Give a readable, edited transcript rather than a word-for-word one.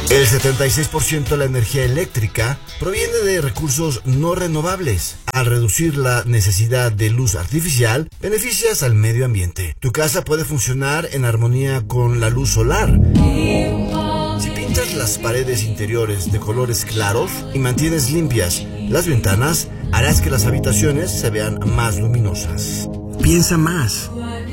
El 76% de la energía eléctrica proviene de recursos no renovables. Al reducir la necesidad de luz artificial, beneficias al medio ambiente. Tu casa puede funcionar en armonía con la luz solar. Si pintas las paredes interiores de colores claros y mantienes limpias las ventanas, harás que las habitaciones se vean más luminosas. Piensa más.